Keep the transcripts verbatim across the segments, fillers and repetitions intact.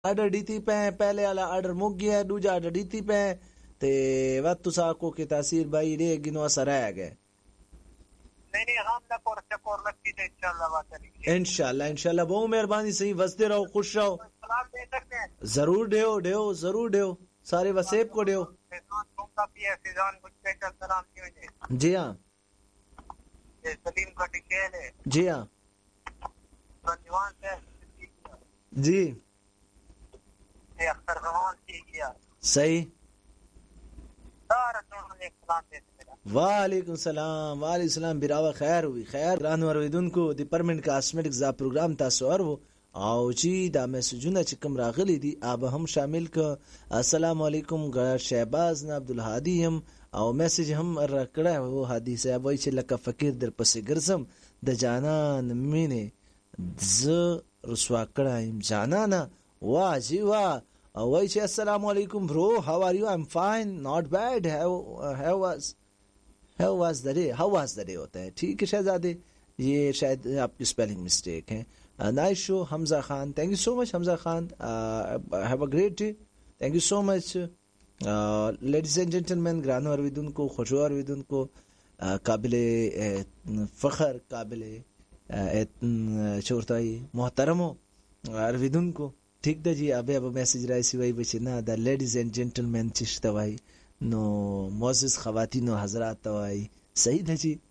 आर्डर डीती पे पहले वाला आर्डर मुक गया, दूजा आर्डर डीती पे ते वक्त साको के तासीर भाई रे गिनो असर आ गए। नहीं नहीं हम ना कोर से कोर लगती है इंशाल्लाह बात करेंगे। इंशाल्लाह इंशाल्लाह बहुत मेहरबानी, सही वसते रहो, खुश रहो। सलाम दे सकते हैं? जरूर देओ देओ जरूर देओ, सारे वसेब को देओ। तुमका भी है फिजान कुछ पे सलाम कीजिए। जी हाँ ये सलीम का टिकेल है। जी हाँ जवान से जी ये अख्तर जमान की गया सही। सारा दोनों एक सलाम दे सकते। वालेकुम सलाम वालेकुम सलाम बिरावा खैर हुई खैर रान वरविदुन को द परमानेंट कॉस्मेटिक्स दा प्रोग्राम तासो और वो आओ जी दा मैसेजuna چې کوم راغلي دي اب هم شامل ک السلام علیکم ګر شهباز نه عبد الهادی هم او میسج هم راکړه او هادي صاحب وای چې لکه فقیر در پسې ګرځم د جانان مینه ز رسوا کړایم جانانا وا جی وا او وای چې السلام علیکم برو how are you I'm fine not bad how how was how was the day how was the day होता है ठीक है शहजादे, ये शायद आपकी स्पेलिंग मिस्टेक है। Nice show Hamza Khan, thank you so much Hamza Khan, have a great day, thank you so much ladies and gentleman, ग्रानो अरविदुन को खुशो अरविदुन को काबिले फ़ख्र काबिले चोरताई मोहतरमो अरविदुन को ठीक दा जी। अबे अब मैसेज राइसी वही बचे ना द लेडीज एंड जेंटलमैन चिश्ता भाई नो मोजिस खवातीन व हजरात तवाई सही था जी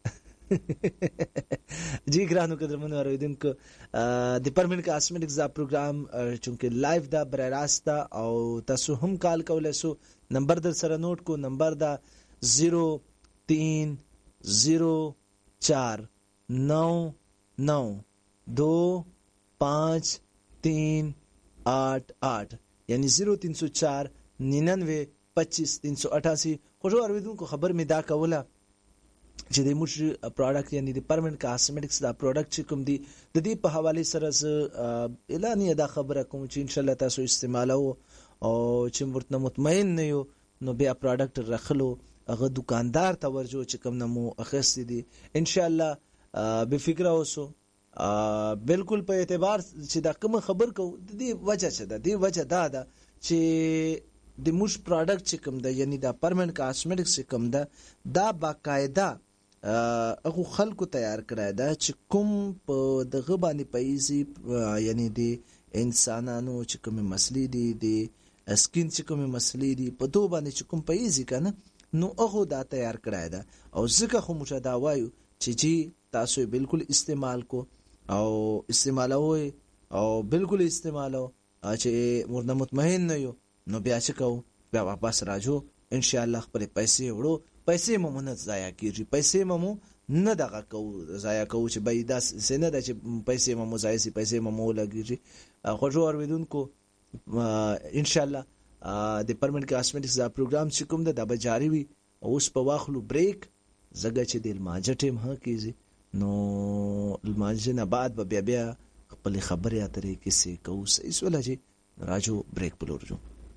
जी ग्रानो कदरमन अरविदुन को द परमानेंट कॉस्मेटिक्स दा प्रोग्राम चूंकि लाइव दा बर रास्ता और तसो हम कॉल कवले सो नंबर दर सरा नोट को नंबर दा जीरो तीन जीरो चार नौ नौ दो पाँच तीन आठ आठ यानी जीरो तीन सौ चार निन्यानवे पच्चीस तीन सौ अठासी। खुशो अरविदुन को खबर में दा कवला چې د موږ پروډکټ یعنی د پرمننت کاسمیټکس دا پروډکټ چې کوم دی د دې په حواله سره اعلان دا خبره کوم چې ان شاء الله تاسو استعمالو او چې ورته مطمئن نه یو نو بیا پروډکټ رخلو هغه دکاندار ته ورجو چې کوم نمو اخیست دي ان شاء الله به فکر اوسو بالکل په اعتبار چې دا کوم خبر کو د دې وجه څه ده، د وجه دا ده چې د موږ پروډکټ چې کوم ده یعنی دا پرمننت کاسمیټکس چې کوم ده دا باقاعده هغه خلکو تیار کړی دا چې کوم په دغه باندې پیسې یعنی د انسانانو چې کوم مسلې دي د سکین چې کوم مسلې دي په دوه باندې چې کوم پیسې کنه نو هغه دا تیار کړی دا او ځکه خو موږ دا وایو چې جی تاسو بالکل استعمال کو او استعمالوي او بالکل استعمالو چې مرده مطمئن نه یو نو بیا چې کو بیا واپس راځو ان شاء الله خپل پیسې وړو، پیسې مو نه ضایع کیږي، پیسې مو نه دغه کو ضایع کو چې بای داس سینه د چې پیسې مو ضایع سي پیسې مو لګیږي. خو جو اوریدونکو ان شاء الله د پرمننت کاسمیټکس دا پروګرام چې کوم ده دا به جاری وي. اوس په واخلو بریک زګه چې د الماجه ټیم ها کیږي نو الماجه نه بعد به بیا بیا خپل خبرې اترې کیسه کو سې ولا چې راجو بریک بلورجو.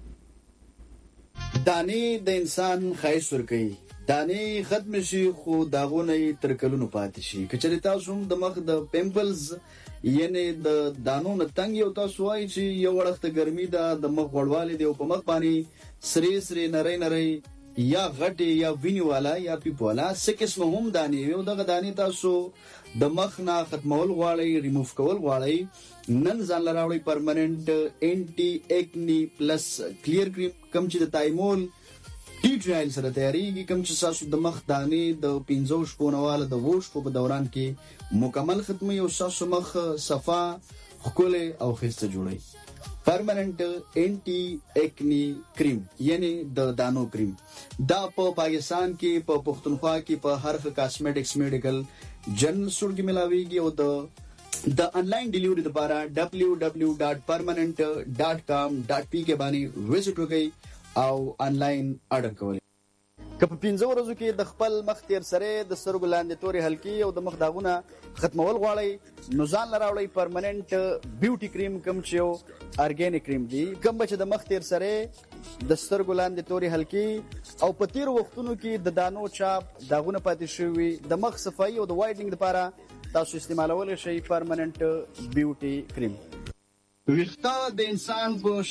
دانی د انسان خایس ورکي، دانی ختم شي خو داغونه تر کلونو پاتې شي. کچې تاسو هم د مخ د پمپلز یعنی د دانو نه تنګ یو تاسو وایي چې یو وخت ګرمي ده د مخ غړوالي دی او په مخ باندې سری سری نری نری یا غټي یا ویني والا یا پیپولا سکس هم دانی یو دغه دانی تاسو د مخ نه ختمول غواړي ریموف کول غواړي نن ځان لراوړي پرمننت انټي اکني پلس کلیر کریم کم چې د تایمول ټی ټرایل سره تیاریږي کم چې تاسو د مخ دانی د پنځو شپو نواله د ووش په دوران کې مکمل ختمي او تاسو مخ صفا خپل او خسته جوړي. پرمننت انټي اکني کریم یعنی د دانو کریم دا په پاکستان کې په پښتونخوا کې په هر کاسمیټکس میډیکل جنرل سټور کې ملاويږي او د د انلاین ډیلیوري لپاره ڈبلیو ڈبلیو ڈبلیو ڈاٹ پرمننت ڈاٹ کام ڈاٹ پی کې باندې وزټ وکړئ او انلاین آرډر کوئ. که په پنځه ورځو کې د خپل مخ تیر سره د سترګو لاندې تورې حلقې او د مخ داغونه ختمول غواړئ نو ځان لراوړئ پرمننت بیوټي کریم کم چې یو ارګینیک کریم دی کم چې د مخ تیر سره د سترګو لاندې تورې حلقې او په تیر وختونو کې د دانو چاپ داغونه پاتې شوي د مخ صفایي او د وایډنګ لپاره تاسو استعمالولی شئ پرمننت بیوټي کریم. ویښته د انسان په